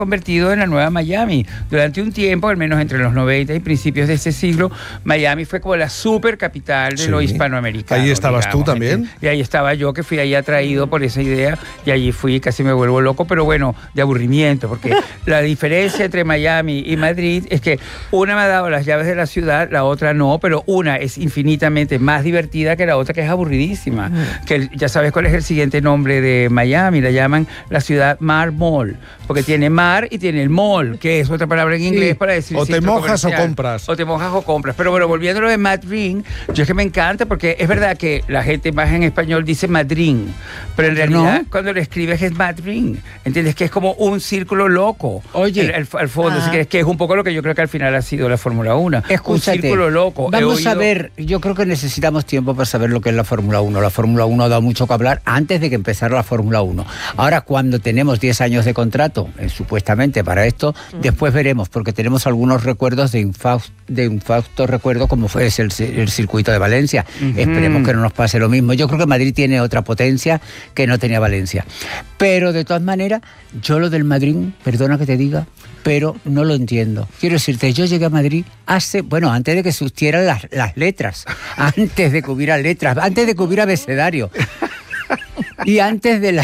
convertido en la nueva Miami. Durante un tiempo, al menos entre los 90 y principios de este siglo, Miami fue como la super capital de lo hispanoamericano. Ahí estabas tú también. Y ahí estaba yo, que fui ahí atraído por esa idea, y allí fui, casi me vuelvo loco, pero bueno, de aburrimiento, porque la diferencia entre Miami y Madrid es que una me ha dado las llaves de la ciudad, la otra no, pero una es infinitamente más divertida que la otra, que es aburridísima. Que ya sabes cuál es el siguiente nombre de Miami, la llaman la ciudad Mar Mall, porque tiene mar y tiene el mall, que es otra palabra en inglés para decir o te mojas o compras. O te mojas o compras. Pero bueno, volviendo a lo de Madrid, yo es que me encanta, porque es verdad que la gente más en español dice Madrid, pero en realidad cuando lo escribes es Madrid, ¿entiendes? Que es como un círculo loco. Oye, al fondo, si quieres, que es un poco lo que yo creo que al final ha sido la Fórmula 1. Escúchate, un círculo loco. Vamos a ver, yo creo que necesitamos tiempo para saber lo que es la Fórmula 1. La Fórmula 1 ha dado mucho que hablar antes de que empezara la Fórmula 1. Ahora, cuando tenemos 10 años de contrato, supuestamente para esto, después veremos, porque tenemos algunos recuerdos de infausto recuerdo, como fue el circuito de Valencia. Esperemos que no nos pase lo mismo. Yo creo que Madrid tiene otra potencia que no tenía Valencia. Pero de todas maneras, yo lo del Madrid, perdona que te diga, pero no lo entiendo. Quiero decirte, yo llegué a Madrid antes de que existieran las letras, antes de que hubiera letras, antes de que hubiera abecedario. Y antes de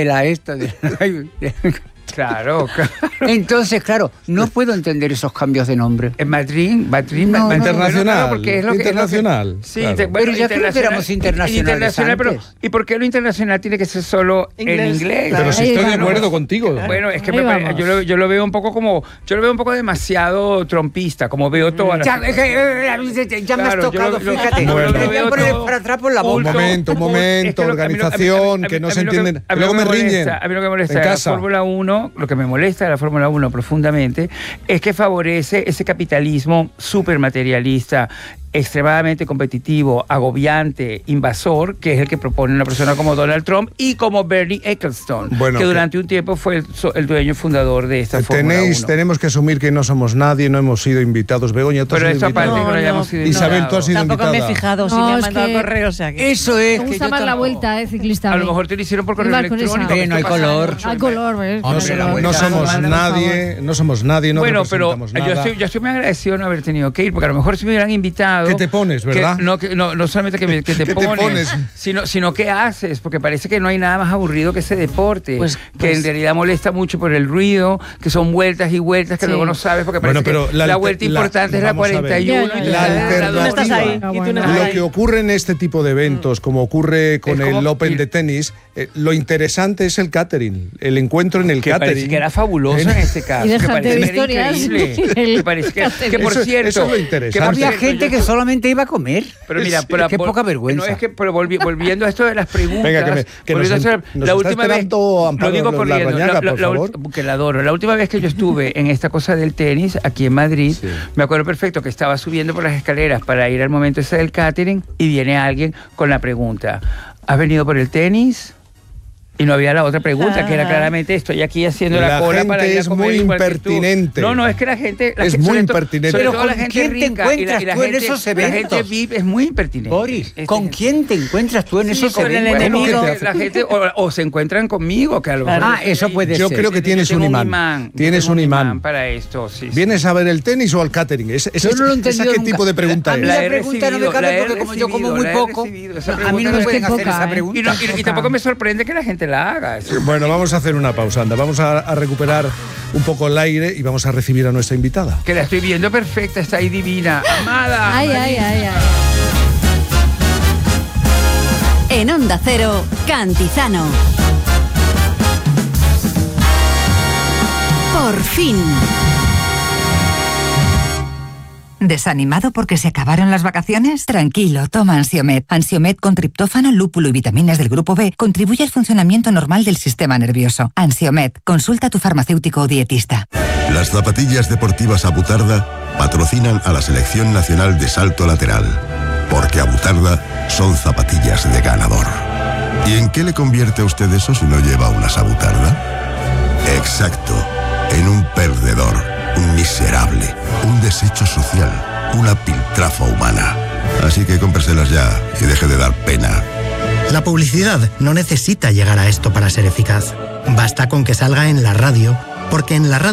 Claro. Entonces, claro, no puedo entender esos cambios de nombre. En Madrid, internacional. Porque es lo internacional. Sí, claro. Pero ya creo que éramos internacionales antes. Pero ¿y por qué lo internacional tiene que ser solo en inglés? Pero si estoy de acuerdo contigo. Bueno, es que yo lo veo un poco como, yo lo veo un poco demasiado trompista, como veo todas las... Ya me has tocado, fíjate. Bueno. Me voy a poner para atrás por la boca. Un momento, organización, que no se entienden. Luego me riñen. A mí lo que me molesta de la Fórmula 1, lo que me molesta de la Fórmula 1 profundamente, es que favorece ese capitalismo súper materialista, extremadamente competitivo, agobiante, invasor, que es el que propone una persona como Donald Trump y como Bernie Ecclestone, que durante un tiempo fue el dueño fundador de esta Fórmula 1. Tenemos que asumir que no somos nadie, no hemos sido invitados. Begoña, tú has sido invitada. Pero esa parte que no hayamos sido invitados. Isabel, tú has sido invitada. Tampoco me he fijado, si me han mandado correo, o sea que... Eso es. Me gusta más la vuelta, ciclista. A lo mejor te lo hicieron por correo electrónico. No hay color. Hay color, ¿ves? No somos nadie, no representamos nada. Yo estoy muy agradecido de no haber tenido que ir, porque a lo mejor si me hubieran invitado... ¿Qué te pones, verdad? No solamente que te pones, sino que haces, porque parece que no hay nada más aburrido que ese deporte, que en realidad molesta mucho por el ruido, que son vueltas y vueltas que luego no sabes, porque parece que la vuelta importante es la 41. La alternativa, lo que ocurre en este tipo de eventos, como ocurre con el Open de tenis, lo interesante es el catering, el encuentro en el catering. Parece que era fabuloso en este caso. Y déjate de historias. Me parece que por cierto, eso es lo interesante. Que había gente que solamente iba a comer. Pero mira, qué poca vergüenza. No, es que volviendo a esto de las preguntas. Venga, que la última vez, lo digo corriendo, que la adoro. La última vez que yo estuve en esta cosa del tenis, aquí en Madrid, me acuerdo perfecto que estaba subiendo por las escaleras para ir al momento ese del catering y viene alguien con la pregunta: ¿has venido por el tenis? Y no había la otra pregunta, que era claramente estoy aquí haciendo la cola para ir a comer. Es muy impertinente. No, es que la gente... Es muy impertinente. Pero ¿con quién te encuentras tú en esos eventos? La gente VIP es muy impertinente. Boris, ¿con quién te encuentras tú en esos eventos? El enemigo. La gente o se encuentran conmigo, que a lo mejor... eso puede ser. Yo creo que tienes un imán. Tienes un imán para esto, sí. ¿Vienes a ver el tenis o al catering? Yo no lo entendí nunca. ¿Qué tipo de pregunta es? A mí la pregunta no me cabe porque como yo como muy poco, a mí no me pueden hacer esa pregunta. Y tampoco me sorprende que la gente la haga. Bueno, vamos a hacer una pausa, anda. Vamos a recuperar un poco el aire y vamos a recibir a nuestra invitada. Que la estoy viendo perfecta, está ahí divina. Amada. Ay. En Onda Cero, Cantizano. Por fin. ¿Desanimado porque se acabaron las vacaciones? Tranquilo, toma Ansiomed. Ansiomed con triptófano, lúpulo y vitaminas del grupo B contribuye al funcionamiento normal del sistema nervioso. Ansiomed, consulta a tu farmacéutico o dietista. Las zapatillas deportivas Abutarda patrocinan a la Selección Nacional de Salto Lateral, porque Abutarda son zapatillas de ganador. ¿Y en qué le convierte a usted eso si no lleva unas Abutarda? Exacto, en un perdedor. Un miserable, un desecho social, una piltrafa humana. Así que cómpreselas ya y deje de dar pena. La publicidad no necesita llegar a esto para ser eficaz. Basta con que salga en la radio, porque en la radio